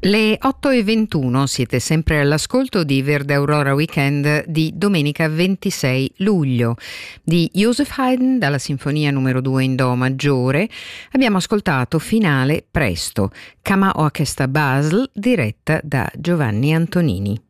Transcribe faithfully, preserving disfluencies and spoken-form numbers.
Le otto e ventuno, siete sempre all'ascolto di Verde Aurora Weekend di domenica ventisei luglio. Di Joseph Haydn dalla Sinfonia numero due in Do maggiore abbiamo ascoltato Finale Presto, Kammerorchester Basel diretta da Giovanni Antonini.